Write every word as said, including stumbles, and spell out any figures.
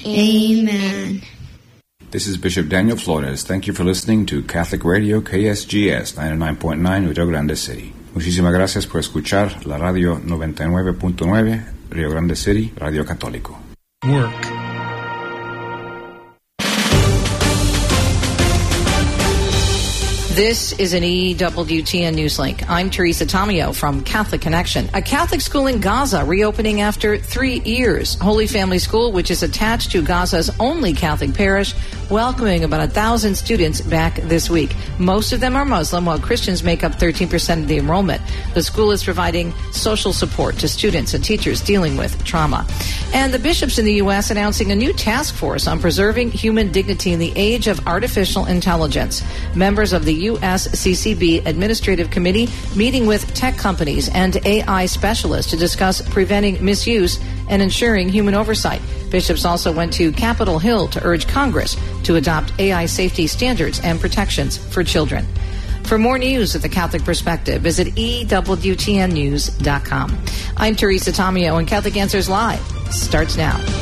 Amen. This is Bishop Daniel Flores. Thank you for listening to Catholic Radio K S G S ninety-nine point nine Rio Grande City. Muchísimas gracias por escuchar la radio noventa y nueve punto nueve Rio Grande City, Radio Católico. Work. This is an E W T N Newslink. I'm Teresa Tomeo from Catholic Connection. A Catholic school in Gaza reopening after three years. Holy Family School, which is attached to Gaza's only Catholic parish, welcoming about a thousand students back this week. Most of them are Muslim, while Christians make up thirteen percent of the enrollment. The school is providing social support to students and teachers dealing with trauma. And the bishops in the U S announcing a new task force on preserving human dignity in the age of artificial intelligence. Members of the U S C C B Administrative Committee meeting with tech companies and A I specialists to discuss preventing misuse and ensuring human oversight. Bishops also went to Capitol Hill to urge Congress to adopt A I safety standards and protections for children. For more news of the Catholic Perspective, visit E W T N news dot com. I'm Teresa Tomeo, and Catholic Answers Live starts now.